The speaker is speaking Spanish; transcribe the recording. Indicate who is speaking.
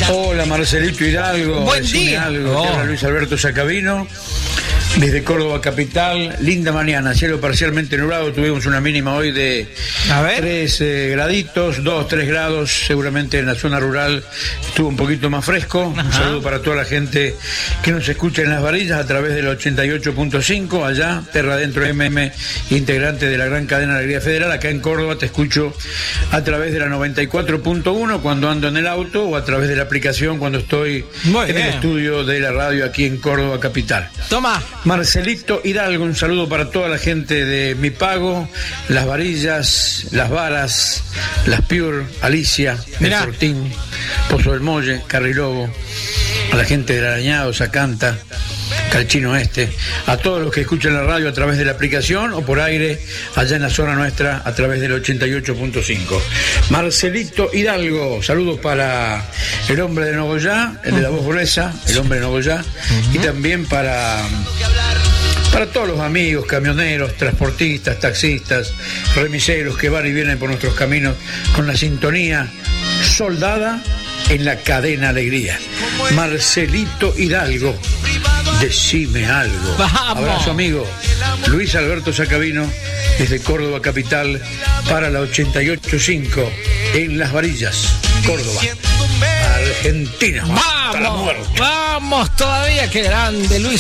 Speaker 1: Hola, Marcelito Hidalgo.
Speaker 2: Buen día.
Speaker 1: Algo. Te habla Luis Alberto Sacabino, desde Córdoba capital. Linda mañana, cielo parcialmente nublado. Tuvimos una mínima hoy de 3 graditos, 2-3 grados. Seguramente en la zona rural estuvo un poquito más fresco. Un saludo para toda la gente que nos escucha en Las Varillas a través del 88.5. Allá, Terra Adentro MM, integrante de la gran cadena Alegría Federal. Acá en Córdoba te escucho a través de la 94.1 cuando ando en el auto, o a través de la aplicación cuando estoy en el estudio de la radio aquí en Córdoba capital.
Speaker 2: Toma.
Speaker 1: Marcelito Hidalgo, un saludo para toda la gente de Mi Pago, Las Varillas, Las Varas, Las Piur, Alicia, El Fortín, Pozo del Molle, Carrilobo, a la gente del Arañado, Sacanta, Calchino Este, a todos los que escuchan la radio a través de la aplicación o por aire allá en la zona nuestra a través del 88.5. Marcelito Hidalgo, saludos para el hombre de Nogoyá, el de la voz gruesa, el hombre de Nogoyá, y también para todos los amigos, camioneros, transportistas, taxistas, remiseros que van y vienen por nuestros caminos con la sintonía soldada en la cadena Alegría. Marcelito Hidalgo, decime algo.
Speaker 2: Vamos.
Speaker 1: Abrazo, amigo. Luis Alberto Sacabino, desde Córdoba capital, para la 88.5 en Las Varillas, Córdoba, Argentina.
Speaker 2: Vamos, vamos todavía, qué grande Luis.